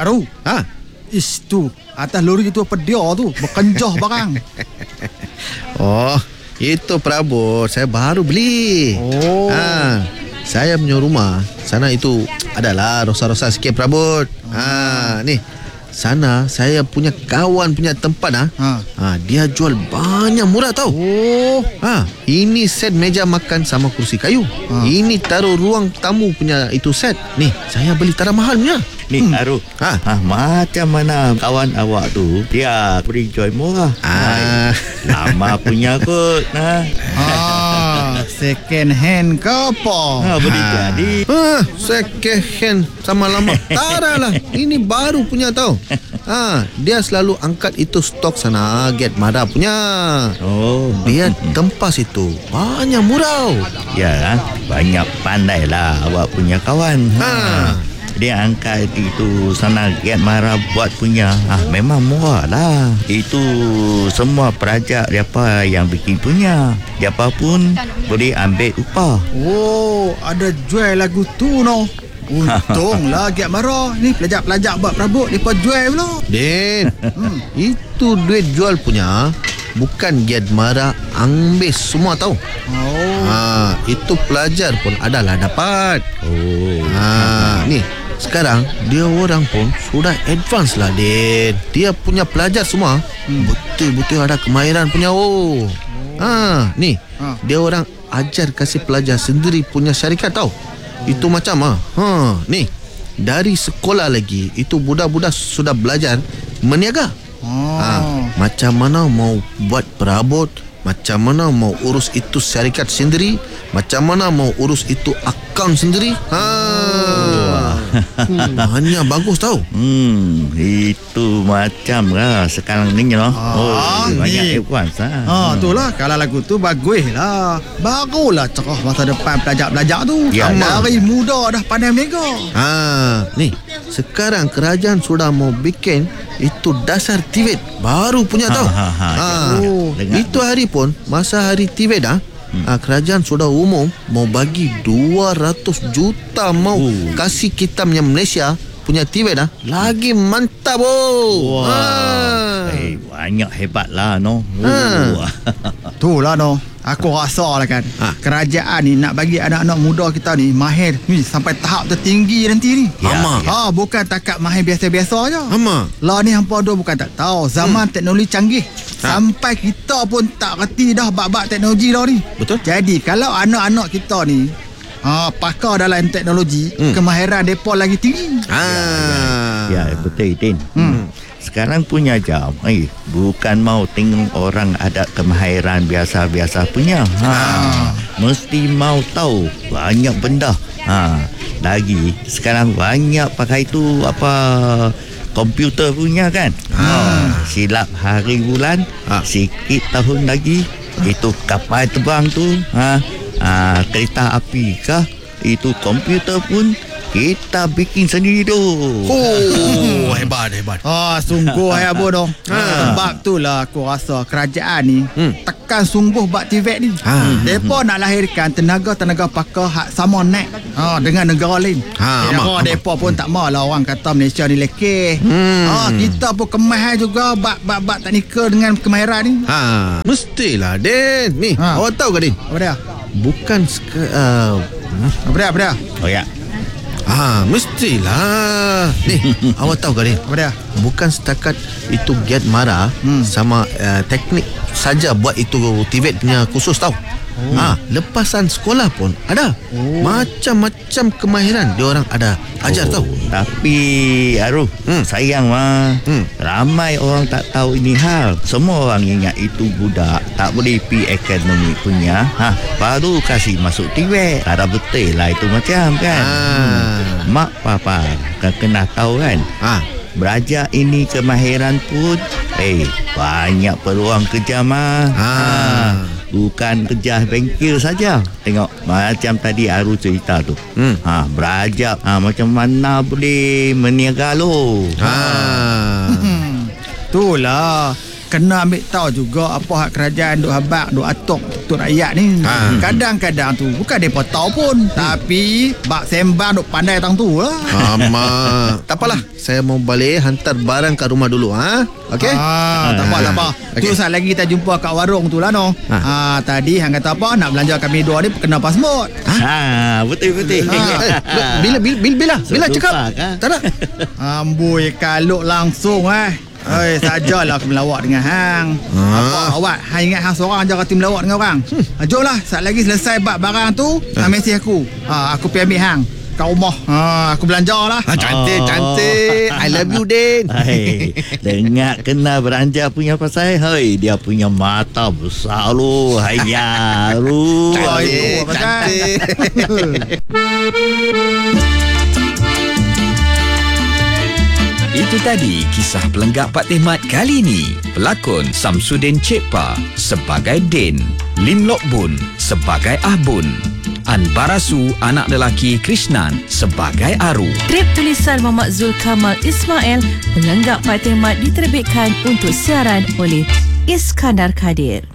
Aru. Ha? Ish tu, atas lori tu apa dia tu? Berkenjah barang. Oh, itu perabot saya baru beli. Oh. Saya punya rumah sana itu adalah rosak-rosak sikit perabot. Ni sana saya punya kawan punya tempat dia jual banyak murah tau. Oh. Ini set meja makan sama kursi kayu. Ini taruh ruang tamu punya itu set. Ni saya beli tarah mahal punya. Ni Aru, macam mana kawan awak tu dia beri jual murah? Lama punya kot. Second hand ke apa? Boleh jadi. Second hand sama lama. Tarah lah. Ini baru punya tau. Dia selalu angkat itu stok sana Get Mara punya. Dia tempas itu banyak murah. Ya, banyak pandai lah awak punya kawan. Dia angkat itu sana Get Mara buat punya. Memang murah lah. Itu semua perajak siapa yang bikin punya. Siapa pun boleh ambil upah. Oh, ada jual lagu tu no. Untunglah Get Mara. Ni pelajak-pelajak buat perabot mereka jual pula. Din, itu duit jual punya bukan Get Mara ambil semua tau. Itu pelajar pun adalah dapat. Ni sekarang dia orang pun sudah advance lah, Din. Dia punya pelajar semua betul-betul ada kemahiran punya. Ni dia orang ajar kasih pelajar sendiri punya syarikat tau. Itu macam ni dari sekolah lagi itu budak-budak sudah belajar meniaga. Macam mana mau buat perabot, macam mana mau urus itu syarikat sendiri, macam mana mau urus itu akaun sendiri. Hanya bagus tau. Itu macam lah sekarang ni banyak advance. Itulah kalau lagu tu bagus lah. Barulah cerah masa depan pelajar-pelajar tu. Dari muda dah pandai mega. Ni sekarang kerajaan sudah mau bikin itu dasar TVET baru punya tau. Itu hari pun masa hari TVET kerajaan sudah umum mau bagi 200 juta mau kasih kita punya Malaysia punya TVET lagi mantap. Banyak hebat lah no. Itulah no. Aku rasa lah kan kerajaan ni nak bagi anak-anak muda kita ni mahir sampai tahap tertinggi nanti ni. Bukan takat mahir biasa-biasa je. Lah ni hampa dah bukan tak tahu zaman teknologi canggih. Sampai kita pun tak reti dah bab-bab teknologi dah ni. Betul. Jadi kalau anak-anak kita ni pakar dalam teknologi, kemahiran mereka lagi tinggi. Ya betul Din. Sekarang punya jam bukan mau tengok orang ada kemahiran biasa-biasa punya. Mesti mau tahu banyak benda. Lagi sekarang banyak pakai tu komputer punya kan. Silap hari bulan, sikit tahun lagi itu kapal terbang tu, kereta api kah, itu komputer pun kita bikin sendiri tu. Hebat. Sungguh hebat dong. Sebab itulah aku rasa kerajaan ni tekan sungguh buat TVET ni. Mereka nak lahirkan tenaga-tenaga pakar hak sama naik dengan negara lain. Mereka pun tak mahu lah orang kata Malaysia ni lekeh. Kita pun kemah juga bab teknikal dengan kemahiran ni. Mestilah, Din. Ni awak tahu ke, Din? Apa dia? Bukan Apa dia? Oh ya. Mestilah. Ni awak tahu ke, Din? Apa dia? Bukan setakat itu Get Mara sama teknik saja buat itu TVET punya khusus tau. Lepasan sekolah pun ada. Macam-macam kemahiran dia orang ada ajar tau. Tapi Aru, sayang ramai orang tak tahu ini hal. Semua orang ingat itu budak tak boleh pergi akademik punya, baru kasih masuk TVET. Tak ada betul lah itu macam kan. Mak papa kan kena tahu kan. Belajar ini kemahiran pun banyak peluang kerja bukan kerja bengkel saja. Tengok macam tadi Aru cerita tu. Belajar macam mana boleh meniaga lo. Itulah kena ambil tahu juga apa hak kerajaan duk habaq duk atok untuk rakyat ni. Kadang-kadang tu bukan depa tahu pun, tapi bak sembang duk pandai tang tu lah. Tak apalah, saya mau balik hantar barang kat rumah dulu. Okey? Tak apa. Okey. Tu saat lagi kita jumpa kat warung tu lah no. Tadi hang kata apa nak belanja kami dua ni kena passport. Betul-betul. Bila cakap? Tak nak. Amboi kaluk langsung sajalah aku melawak dengan hang. Apa awak hang ingat hang seorang je reti melawak dengan orang. Jomlah saat lagi selesai bab barang tu, mesej aku. Aku pergi ambil hang kat rumah. Aku belanjalah. Cantik. I love you, Din. Dengar kena beranja punya pasal. Dia punya mata besar lu. Hayya lu. Cantik. Itu tadi kisah Pelenggak Pak Tehmat kali ini. Pelakon Samsudin Cekpa sebagai Din, Lim Lok Bun sebagai Ah Bun, An Barasu anak lelaki Krishnan sebagai Aru. Skrip tulisan Muhammad Zulkamal Ismail, Pelenggak Pak Tehmat diterbitkan untuk siaran oleh Iskandar Kadir.